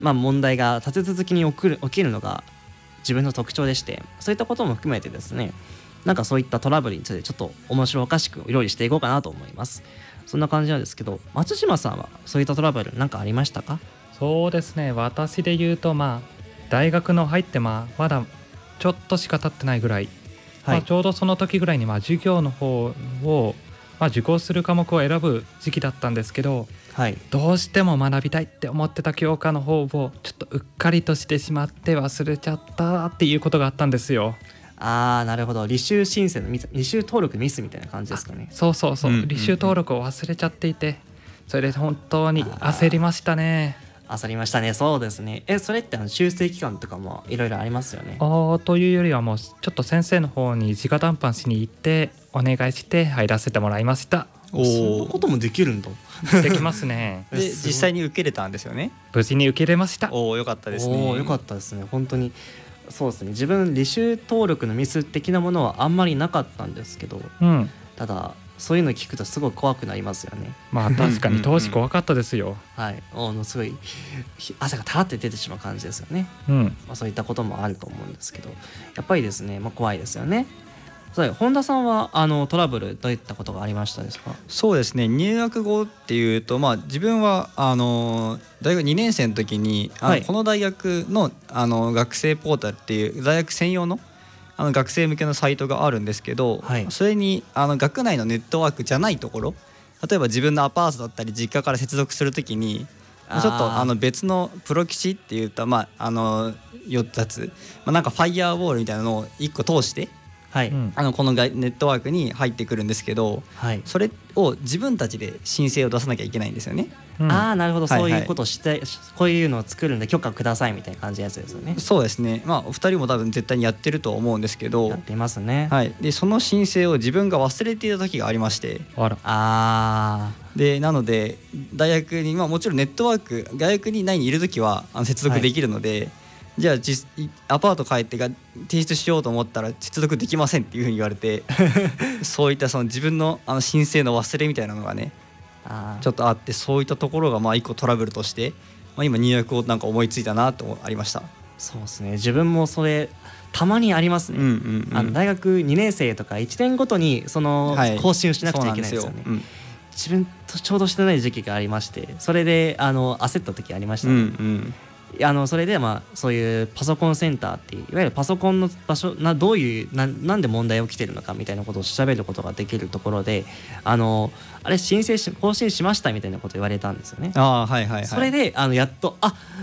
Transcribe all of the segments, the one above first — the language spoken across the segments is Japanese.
問題が立て続きに起きるのが自分の特徴でして、そういったことも含めてですね、なんかそういったトラブルについてちょっと面白おかしく料理していこうかなと思います。そんな感じなんですけど、松島さんはそういったトラブルなんかありましたか？ そうですね、私で言うと大学の入ってまだちょっとしか経ってないぐらい、 はい、 ちょうどその時ぐらいに授業の方を受講する科目を選ぶ時期だったんですけど、 はい、 どうしても学びたいって思ってた教科の方をちょっとうっかりとしてしまって忘れちゃったっていうことがあったんですよ。 なるほど。履修申請のミス、履修登録ミスみたいな感じですかね。 そうそうそう、履修登録を忘れちゃっていて、それで本当に焦りましたね。 焦りましたね。そうですね。それって修正期間とかもいろいろありますよね。 というよりはもうちょっと先生の方に直談判しに行ってお願いして入らせてもらいました。 そんなこともできるんだ。 できますね。 で実際に受けれたんですよね。 無事に受けれました。 よかったですね。 よかったですね。本当にそうですね。自分履修登録のミス的なものはあんまりなかったんですけど、ただそういうの聞くとすごい怖くなりますよね。 確かに当時怖かったですよ。 はい、すごい汗がたらって出てしまう感じですよね。そういったこともあると思うんですけど、やっぱりですね、怖いですよね。本田さんはトラブルどういったことがありましたですか？ そうですね、入学後っていうと、自分は大学2年生の時にこの大学の学生ポータルっていう大学専用の学生向けのサイトがあるんですけど、それに学内のネットワークじゃないところ、例えば自分のアパートだったり実家から接続するときにちょっと別のプロ棋士っていうと4つ、なんかファイヤーウォールみたいなのを1個通してこのネットワークに入ってくるんですけど、それを自分たちで申請を出さなきゃいけないんですよね。 なるほど、そういうことをして、こういうのを作るんで許可くださいみたいな感じのやつですよね。 そうですね、お二人も多分絶対にやってると思うんですけど、 やっていますね。 でその申請を自分が忘れていた時がありまして、でなので大学に、もちろんネットワーク大学に内にいる時は接続できるので、じゃあアパート帰って提出しようと思ったら接続できませんっていうふうに言われてそういったその自分の申請の忘れみたいなのがねちょっとあって、そういったところが一個トラブルとして、今入学をなんか思いついたなとありました。 そうですね、自分もそれたまにありますね。大学2年生とか1年ごとにその更新をしなくちゃいけないんですよね。自分とちょうどしてない時期がありまして、それで焦った時ありましたね。それでそういうパソコンセンターっていう、いわゆるパソコンの場所どういうなんで問題起きてるのかみたいなことを調べることができるところで、あれ更新しましたみたいなこと言われたんですよね。それでやっと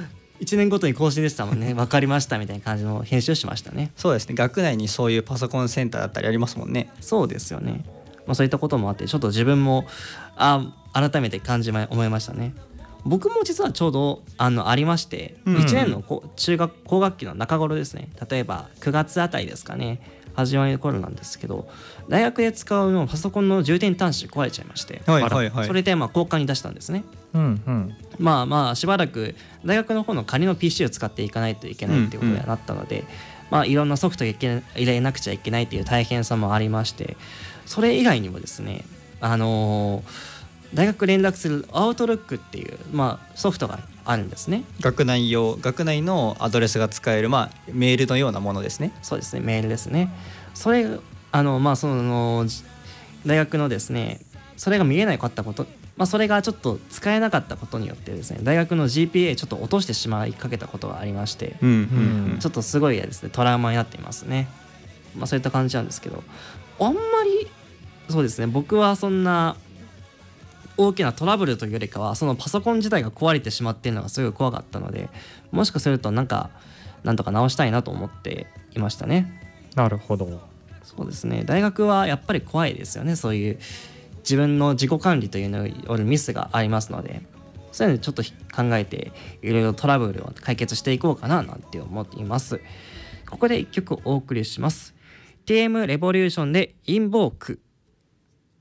1年ごとに更新でしたもんね、分かりましたみたいな感じの編集をしましたね。 そうですね、学内にそういうパソコンセンターだったりありますもんね。 そうですよね。そういったこともあって、ちょっと自分も改めて思いましたね。僕も実はちょうどありまして、1年の高学期の中頃ですね、例えば9月あたりですかね、始まりの頃なんですけど、大学で使うパソコンの充電端子壊れちゃいまして、それで交換に出したんですね。しばらく大学の方の仮の PC を使っていかないといけないっていうことになったので、いろんなソフトを入れなくちゃいけないっていう大変さもありまして、それ以外にもですね、大学連絡するアウトルックっていう、ソフトがあるんですね。 学内のアドレスが使える、メールのようなものですね。 そうですね、メールですね。それその大学のですね、それが見えなかったこと、それがちょっと使えなかったことによってですね、大学の GPA ちょっと落としてしまいかけたことがありまして、ちょっとすごいですね、トラウマになっていますね。そういった感じなんですけど、あんまりそうですね、僕はそんな大きなトラブルというよりかは、そのパソコン自体が壊れてしまっているのがすごい怖かったので、もしかするとなんとか直したいなと思っていましたね。 なるほど。 そうですね、大学はやっぱり怖いですよね。そういう自分の自己管理というのによるミスがありますので、そういうのちょっと考えていろいろトラブルを解決していこうかななんて思っています。ここで1曲お送りします。TM レボリューションでインボーク。